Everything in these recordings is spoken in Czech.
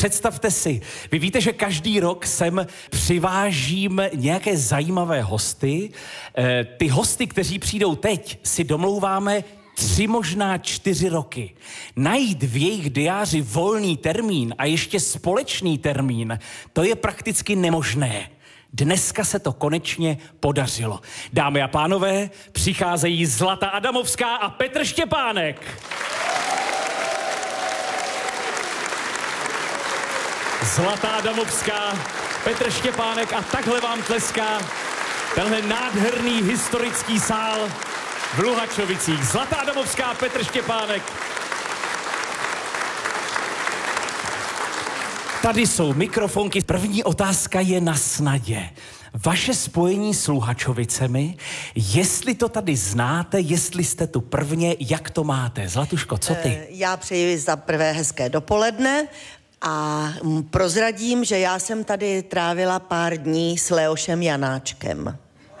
představte si, vy víte, že každý rok sem přivážím nějaké zajímavé hosty. Ty hosty, kteří přijdou teď, si domlouváme 3, možná 4 roky. Najít v jejich diáři volný termín a ještě společný termín, to je prakticky nemožné. Dneska se to konečně podařilo. Dámy a pánové, přicházejí Zlata Adamovská a Petr Štěpánek. Zlata Adamovská, Petr Štěpánek a takhle vám tleská tenhle nádherný historický sál v Luhačovicích. Zlata Adamovská, Petr Štěpánek. Tady jsou mikrofonky. První otázka je na snadě. Vaše spojení s Luhačovicemi, jestli to tady znáte, jestli jste tu prvně, jak to máte? Zlatuško, co ty? Já přeji za prvé hezké dopoledne a prozradím, že já jsem tady trávila pár dní s Leošem Janáčkem.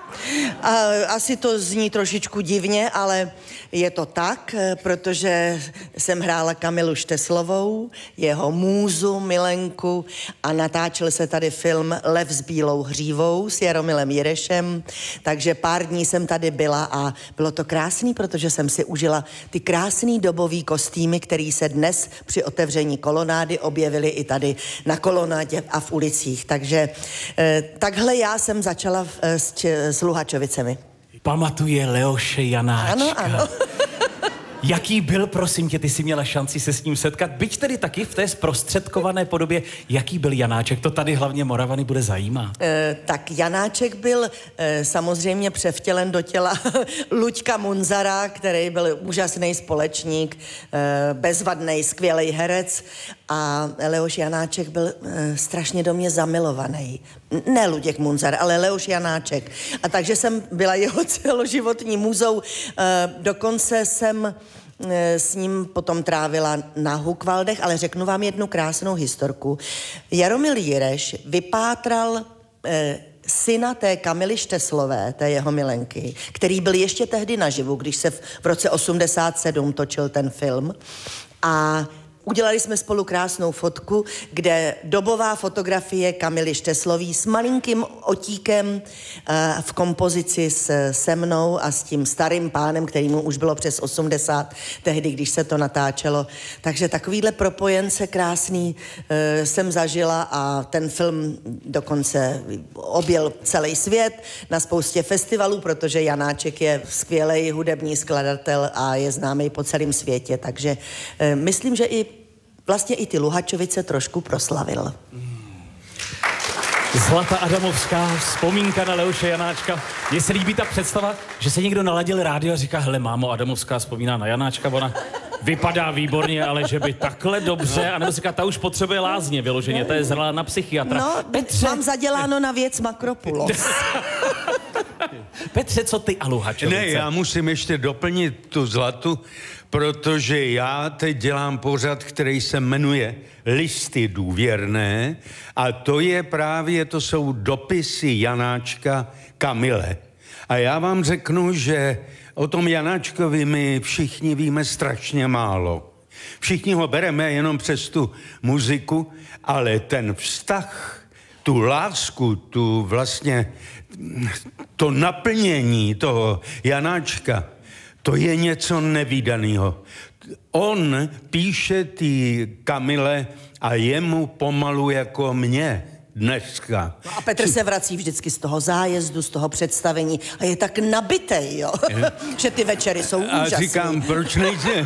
Asi to zní trošičku divně, ale je to tak, protože jsem hrála Kamilu Šteslovou, jeho můzu, milenku a natáčel se tady film Lev s bílou hřívou s Jaromilem Jirešem, takže pár dní jsem tady byla a bylo to krásný, protože jsem si užila ty krásný dobový kostýmy, který se dnes při otevření kolonády objevily i tady na kolonádě a v ulicích, takže takhle já jsem začala s Luhačovicemi. Pamatuje Leoše Janáčka. Ano, ano. Jaký byl, prosím tě, ty jsi měla šanci se s ním setkat, byť tedy taky v té zprostředkované podobě, jaký byl Janáček, to tady hlavně Moravany bude zajímat. Tak Janáček byl samozřejmě převtělen do těla Luďka Munzara, který byl úžasný společník, bezvadný, skvělý herec a Leoš Janáček byl strašně do mě zamilovaný. Ne Luděk Munzar, ale Leoš Janáček. A takže jsem byla jeho celoživotní muzou, dokonce jsem s ním potom trávila na Hukvaldech, ale řeknu vám jednu krásnou historku. Jaromil Jireš vypátral syna té Kamily Šteslové, té jeho milenky, který byl ještě tehdy naživu, když se v roce 87 točil ten film. A udělali jsme spolu krásnou fotku, kde dobová fotografie Kamily Šteslový s malinkým otíkem v kompozici se mnou a s tím starým pánem, kterýmu už bylo přes 80 tehdy, když se to natáčelo. Takže takovýhle propojence krásný jsem zažila a ten film dokonce objel celý svět na spoustě festivalů, protože Janáček je skvělý hudební skladatel a je známý po celém světě, takže myslím, že vlastně i ty Luhačovice trošku proslavil. Zlata Adamovská, vzpomínka na Leoše Janáčka. Mně se líbí ta představa, že se někdo naladil rádio a říká, hele, mámo, Adamovská vzpomíná na Janáčka, ona vypadá výborně, ale že by takhle dobře, anebo si říká, ta už potřebuje lázně vyloženě, ta je zralá na psychiatra. No, Petře, mám zaděláno na věc Makropulos. Petře, co ty a Luhačovice? Ne, já musím ještě doplnit tu Zlatu, protože já teď dělám pořad, který se jmenuje Listy důvěrné a to jsou dopisy Janáčka Kamile. A já vám řeknu, že o tom Janáčkovi my všichni víme strašně málo. Všichni ho bereme jenom přes tu muziku, ale ten vztah, tu lásku, to naplnění toho Janáčka, to je něco nevídaného. On píše ty Kamile a jemu pomalu jako mě dneska. No a Petr se vrací vždycky z toho zájezdu, z toho představení a je tak nabitej, jo, že ty večery jsou úžasný. A říkám, proč nejde?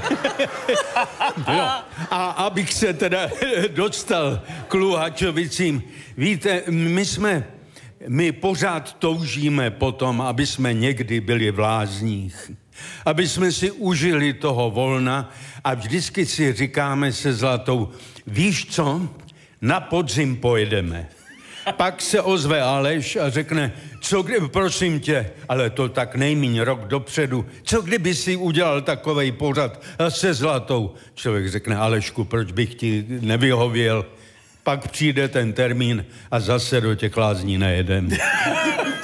A abych se teda dostal k Luhačovicím. Víte, my pořád toužíme potom, aby jsme někdy byli v lázních. Aby jsme si užili toho volna a vždycky si říkáme se Zlatou, víš co, na podzim pojedeme. Pak se ozve Aleš a řekne, prosím tě, ale to tak nejmíň rok dopředu, co kdyby si udělal takovej pořad se Zlatou? Člověk řekne, Alešku, proč bych ti nevyhověl? Pak přijde ten termín a zase do těch lázní nejedem.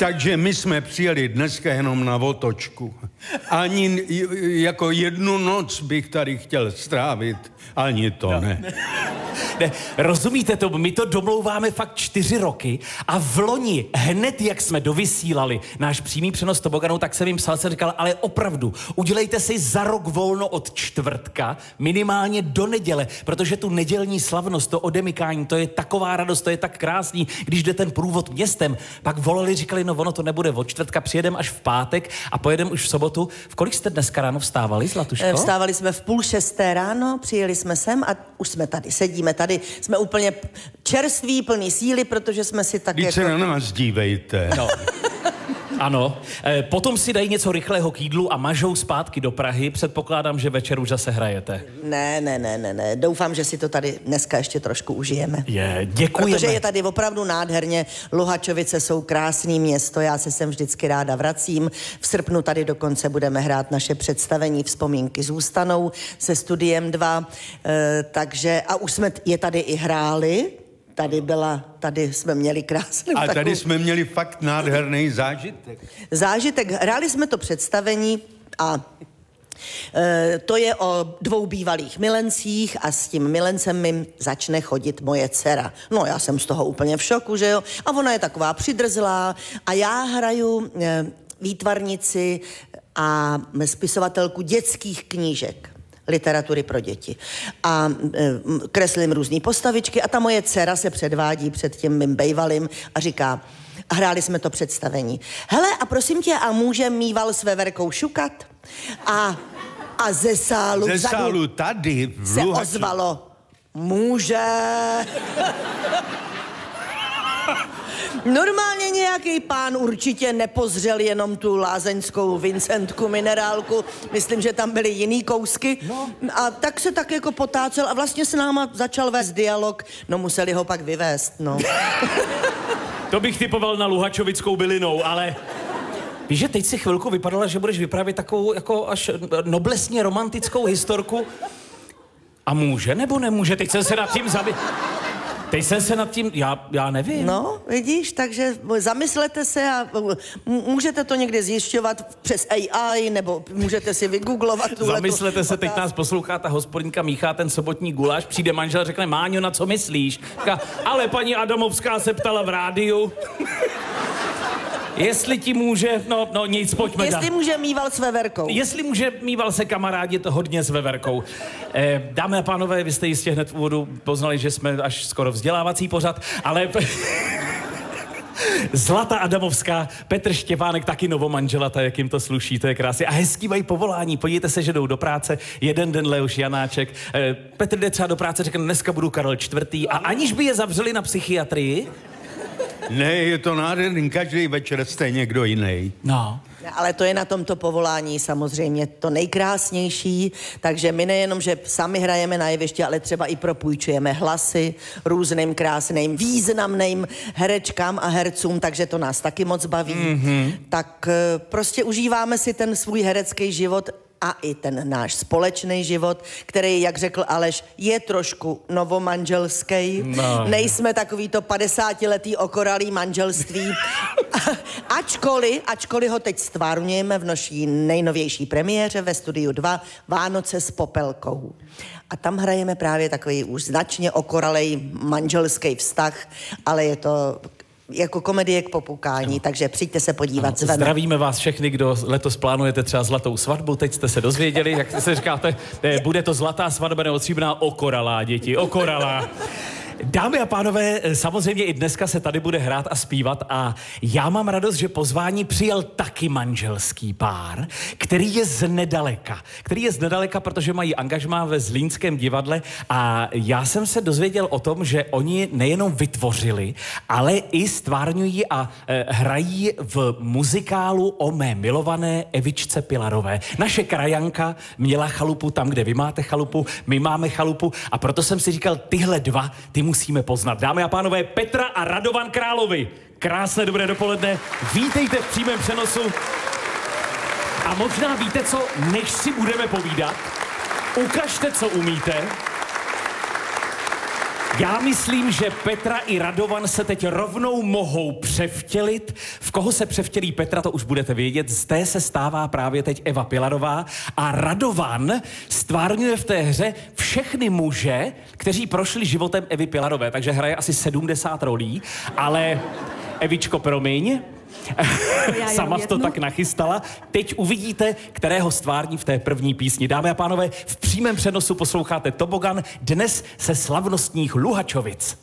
Takže my jsme přijeli dneska jenom na otočku. Ani jako jednu noc bych tady chtěl strávit. Ani to ne. Ne, rozumíte to? My to domlouváme fakt 4 roky a v loni, hned jak jsme dovysílali náš přímý přenos toboganu, tak jsem jim psal, jsem říkal, ale opravdu, udělejte si za rok volno od čtvrtka, minimálně do neděle, protože tu nedělní slavnost, to odemykání, to je taková radost, to je tak krásný, když jde ten průvod městem. Pak volali, říkali, no ono to nebude od čtvrtka, přijedem až v pátek a pojedem už v sobotu. V kolik jste dneska ráno vstávali, Zlatuško? Vstávali jsme v 5:30 ráno, přijeli jsme sem a už jsme tady, sedíme tady, jsme úplně čerství, plný síly, protože jsme si tak Víc se na nás dívejte. No. Ano. Potom si dají něco rychlého k jídlu a mažou zpátky do Prahy. Předpokládám, že večer už zase hrajete. Ne. Doufám, že si to tady dneska ještě trošku užijeme. Děkujeme. Protože je tady opravdu nádherně. Luhačovice jsou krásný město, já se sem vždycky ráda vracím. V srpnu tady dokonce budeme hrát naše představení Vzpomínky zůstanou se Studiem 2, takže a už jsme je tady i hráli. Tady jsme měli krásnou A tady takovou... jsme měli fakt nádherný zážitek. Hráli jsme to představení a to je o 2 bývalých milencích a s tím milencem mi začne chodit moje dcera. No já jsem z toho úplně v šoku, že jo? A ona je taková přidrzlá a já hraju výtvarnici a spisovatelku dětských knížek. Literatury pro děti. A kreslím různý postavičky a ta moje dcera se předvádí před tím mým bejvalým a říká, a hráli jsme to představení. Hele, a prosím tě, a může mýval s veverkou šukat? A ze sálu Ze sálu tady v se Luhači ozvalo, může. Normálně nějaký pán určitě nepozřel jenom tu lázeňskou Vincentku minerálku. Myslím, že tam byly jiný kousky. No. A tak se tak jako potácel a vlastně s náma začal vést dialog. No museli ho pak vyvést, no. To bych typoval na luhačovickou bylinou, ale... Víš, že teď si chvilku vypadala, že budeš vyprávět takovou jako až noblesně romantickou historku. A může nebo nemůže? Teď jsem se nad tím já nevím. No, vidíš, takže zamyslete se a můžete to někde zjišťovat přes AI, nebo můžete si vygooglovat tuhletu Zamyslete se, teď nás poslouchá ta hospodinka, míchá ten sobotní guláš, přijde manžel, řekne, Máňo, na co myslíš? Říká, ale paní Adamovská se ptala v rádiu. Jestli ti může, no nic, pojďme dál. Jestli může mýval s veverkou. Jestli může mýval se kamarádi, to hodně s veverkou. Dámy a pánové, vy jste jistě hned v úvodu poznali, že jsme až skoro vzdělávací pořad, ale... Zlata Adamovská, Petr Štěpánek, taky novomanželata, jak jim to sluší, to je krásně. A hezký mají povolání, podívejte se, že jdou do práce, jeden den Leoš Janáček. Petr jde třeba do práce, řekne, dneska budu Karel IV. A aniž by je zavřeli na psychiatrii... Ne, je to nádherný, každý večer jste někdo jiný. No. Ale to je na tomto povolání samozřejmě to nejkrásnější, takže my nejenom, že sami hrajeme na jevišti, ale třeba i propůjčujeme hlasy různým krásným, významným herečkám a hercům, takže to nás taky moc baví. Mm-hmm. Tak prostě užíváme si ten svůj herecký život a i ten náš společný život, který, jak řekl Aleš, je trošku novomanželský. No. Nejsme takový to 50letý okoralý manželství. ačkoliv ho teď stvárňujeme v naší nejnovější premiéře ve Studiu 2 Vánoce s Popelkou. A tam hrajeme právě takový už značně okoralej manželský vztah, ale je to... jako komedie k popukání, takže přijďte se podívat zven. Zdravíme vás všechny, kdo letos plánujete třeba zlatou svatbu, teď jste se dozvěděli, jak se říkáte, bude to zlatá svatba nebo stříbrná, okoralá, děti, okoralá. Dámy a pánové, samozřejmě i dneska se tady bude hrát a zpívat a já mám radost, že pozvání přijal taky manželský pár, který je z nedaleka, protože mají angažmá ve Zlínském divadle a já jsem se dozvěděl o tom, že oni nejenom vytvořili, ale i stvárňují a hrají v muzikálu o mé milované Evičce Pilarové. Naše krajanka měla chalupu tam, kde vy máte chalupu, my máme chalupu a proto jsem si říkal, tyhle dva, ty musíme poznat. Dámy a pánové, Petra a Radovan Královi. Krásné dobré dopoledne. Vítejte v přímém přenosu. A možná víte co, než si budeme povídat, ukažte, co umíte. Já myslím, že Petra i Radovan se teď rovnou mohou převtělit. V koho se převtělí Petra, to už budete vědět. Z té se stává právě teď Eva Pilarová. A Radovan stvárňuje v té hře všechny muže, kteří prošli životem Evy Pilarové. Takže hraje asi 70 rolí. Ale Evičko, promiň. Sama jsi to tak nachystala. Teď uvidíte, kterého stvární v té první písni. Dámy a pánové, v přímém přenosu posloucháte Tobogan, dnes se slavnostních Luhačovic.